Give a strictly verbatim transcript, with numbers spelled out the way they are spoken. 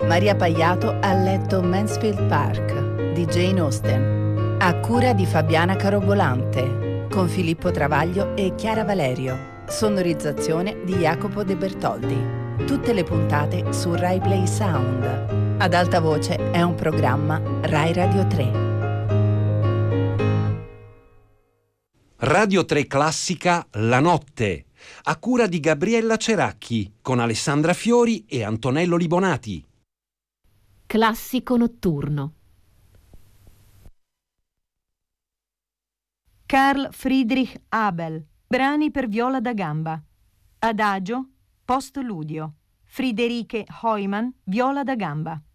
Maria Paiato ha letto Mansfield Park di Jane Austen, a cura di Fabiana Carobolante, con Filippo Travaglio e Chiara Valerio. Sonorizzazione di Jacopo De Bertoldi. Tutte le puntate su Rai Play Sound. Ad alta voce è un programma Rai Radio tre. Radio tre Classica La Notte, a cura di Gabriella Ceracchi, con Alessandra Fiori e Antonello Libonati. Classico notturno. Carl Friedrich Abel, brani per viola da gamba. Adagio, postludio. Friederike Heumann, viola da gamba.